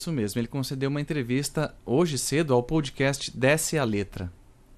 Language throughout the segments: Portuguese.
Isso mesmo, ele concedeu uma entrevista hoje cedo ao podcast Desce a Letra.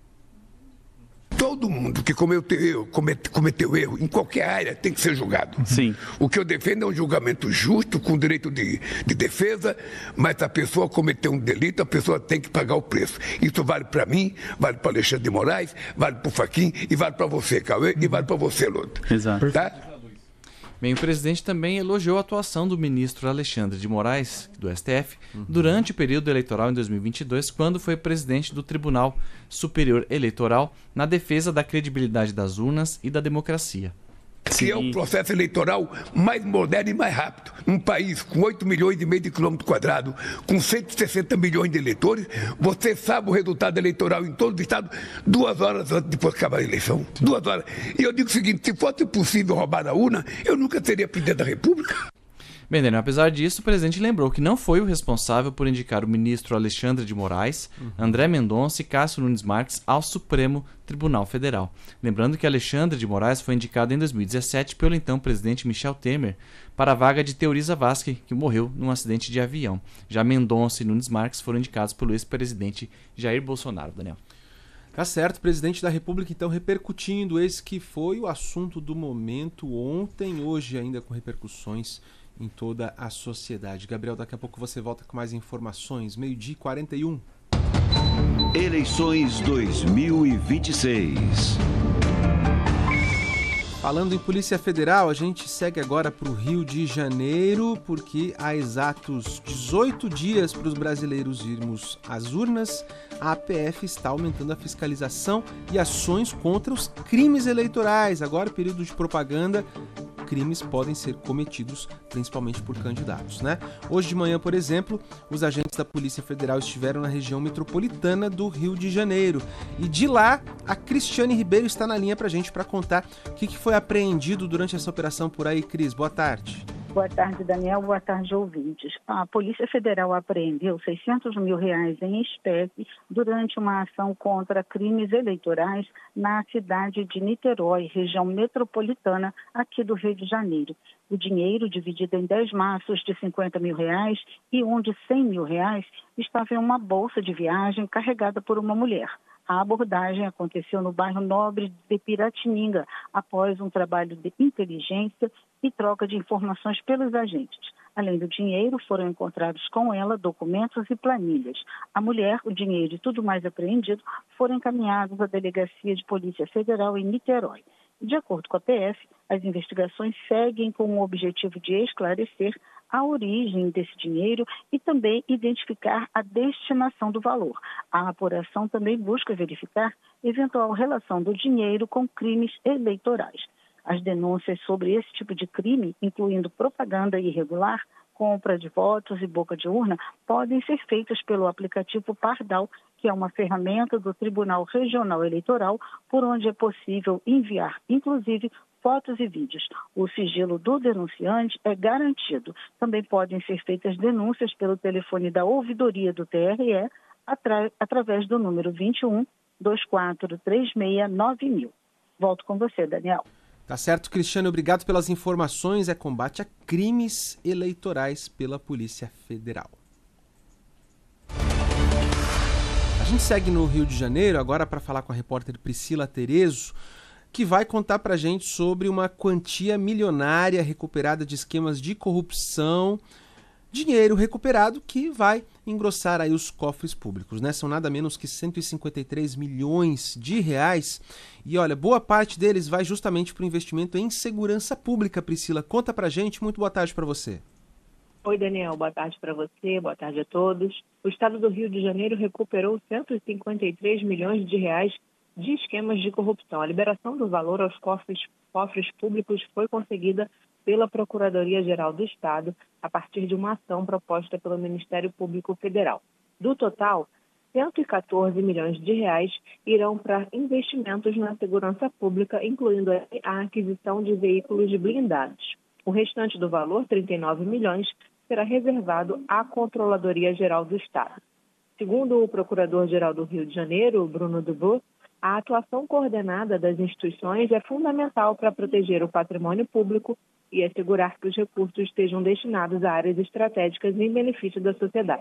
Todo mundo que cometeu erro em qualquer área tem que ser julgado. Sim. O que eu defendo é um julgamento justo, com direito de defesa, mas a pessoa cometeu um delito, a pessoa tem que pagar o preço. Isso vale para mim, vale para Alexandre de Moraes, vale para o Fachin e vale para você, Cauê, e vale para você, Lota. Exato. Tá? Bem, o presidente também elogiou a atuação do ministro Alexandre de Moraes, do STF, durante o período eleitoral em 2022, quando foi presidente do Tribunal Superior Eleitoral, na defesa da credibilidade das urnas e da democracia. Que é o processo eleitoral mais moderno e mais rápido. Um país com 8 milhões e meio de quilômetros quadrados, com 160 milhões de eleitores, você sabe o resultado eleitoral em todo o estado 2 horas antes de acabar a eleição. 2 horas. E eu digo o seguinte, se fosse possível roubar a urna, eu nunca seria presidente da República. Bem, Daniel, apesar disso, o presidente lembrou que não foi o responsável por indicar o ministro Alexandre de Moraes, André Mendonça e Cássio Nunes Marques ao Supremo Tribunal Federal. Lembrando que Alexandre de Moraes foi indicado em 2017 pelo então presidente Michel Temer para a vaga de Teoriza Vasque, que morreu num acidente de avião. Já Mendonça e Nunes Marques foram indicados pelo ex-presidente Jair Bolsonaro, Daniel. Tá certo, presidente da República então repercutindo esse que foi o assunto do momento ontem, hoje ainda com repercussões em toda a sociedade. Gabriel, daqui a pouco você volta com mais informações. 12h41. Eleições 2026. Falando em Polícia Federal, a gente segue agora para o Rio de Janeiro, porque há exatos 18 dias para os brasileiros irmos às urnas, a APF está aumentando a fiscalização e ações contra os crimes eleitorais. Agora, período de propaganda, crimes podem ser cometidos principalmente por candidatos, né? Hoje de manhã, por exemplo, os agentes da Polícia Federal estiveram na região metropolitana do Rio de Janeiro. E de lá, a Cristiane Ribeiro está na linha pra gente para contar o que foi apreendido durante essa operação por aí. Cris, boa tarde. Boa tarde, Daniel. Boa tarde, ouvintes. A Polícia Federal apreendeu R$600 mil em espécie durante uma ação contra crimes eleitorais na cidade de Niterói, região metropolitana aqui do Rio de Janeiro. O dinheiro, dividido em 10 maços de R$50 mil e um de R$100 mil, estava em uma bolsa de viagem carregada por uma mulher. A abordagem aconteceu no bairro Nobre de Piratininga, após um trabalho de inteligência e troca de informações pelos agentes. Além do dinheiro, foram encontrados com ela documentos e planilhas. A mulher, o dinheiro e tudo mais apreendido foram encaminhados à Delegacia de Polícia Federal em Niterói. De acordo com a PF, as investigações seguem com o objetivo de esclarecer a origem desse dinheiro e também identificar a destinação do valor. A apuração também busca verificar eventual relação do dinheiro com crimes eleitorais. As denúncias sobre esse tipo de crime, incluindo propaganda irregular, compra de votos e boca de urna, podem ser feitas pelo aplicativo Pardal, que é uma ferramenta do Tribunal Regional Eleitoral, por onde é possível enviar, inclusive, fotos e vídeos. O sigilo do denunciante é garantido. Também podem ser feitas denúncias pelo telefone da ouvidoria do TRE, através do número 21 2436 9000. Volto com você, Daniel. Tá certo, Cristiano, obrigado pelas informações. É combate a crimes eleitorais pela Polícia Federal. A gente segue no Rio de Janeiro agora para falar com a repórter Priscila Terezo, que vai contar pra gente sobre uma quantia milionária recuperada de esquemas de corrupção, dinheiro recuperado que vai engrossar aí os cofres públicos, né? São nada menos que 153 milhões de reais. E olha, boa parte deles vai justamente para o investimento em segurança pública. Priscila, conta pra gente. Muito boa tarde para você. Oi, Daniel. Boa tarde para você, boa tarde a todos. O estado do Rio de Janeiro recuperou 153 milhões de reais de esquemas de corrupção. A liberação do valor aos cofres públicos foi conseguida pela Procuradoria-Geral do Estado a partir de uma ação proposta pelo Ministério Público Federal. Do total, 114 milhões de reais irão para investimentos na segurança pública, incluindo a aquisição de veículos blindados. O restante do valor, 39 milhões, será reservado à Controladoria-Geral do Estado. Segundo o Procurador-Geral do Rio de Janeiro, Bruno Dubois, a atuação coordenada das instituições é fundamental para proteger o patrimônio público e assegurar que os recursos estejam destinados a áreas estratégicas em benefício da sociedade.